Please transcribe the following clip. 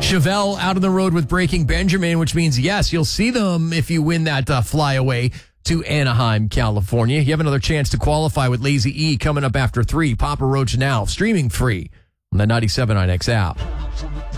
Chevelle out on the road with Breaking Benjamin, which means, yes, you'll see them if you win that flyaway to Anaheim, California. You have another chance to qualify with Lazy E coming up after 3. Papa Roach now, streaming free on the 97.9X app.